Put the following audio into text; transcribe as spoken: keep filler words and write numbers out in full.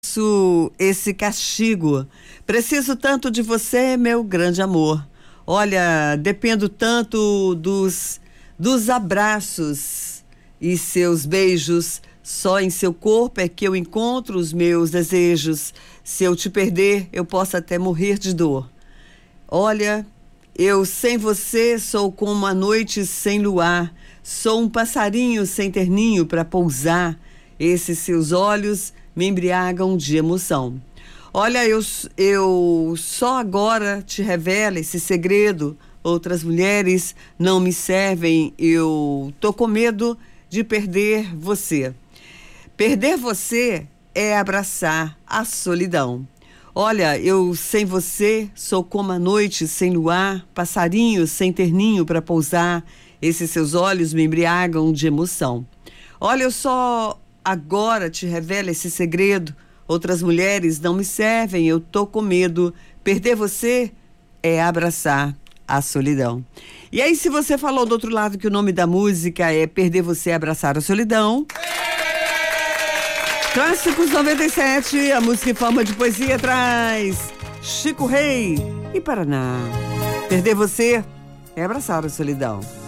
mereço esse castigo. Preciso tanto de você, meu grande amor. Olha, dependo tanto dos, dos abraços e seus beijos. Só em seu corpo é que eu encontro os meus desejos. Se eu te perder, eu posso até morrer de dor. Olha, eu sem você sou como uma noite sem luar. Sou um passarinho sem ter ninho para pousar. Esses seus olhos me embriagam de emoção. Olha, eu, eu só agora te revelo esse segredo. Outras mulheres não me servem. Eu tô com medo de perder você. Perder você é abraçar a solidão. Olha, eu sem você sou como a noite sem luar, passarinho sem ter ninho para pousar. Esses seus olhos me embriagam de emoção. Olha, eu só agora te revelo esse segredo. Outras mulheres não me servem, eu tô com medo. Perder você é abraçar a solidão. E aí, se você falou do outro lado que o nome da música é Perder Você é Abraçar a Solidão... Clássicos noventa e sete, a música em forma de poesia traz Chico Rei e Paraná. Perder você é abraçar a solidão.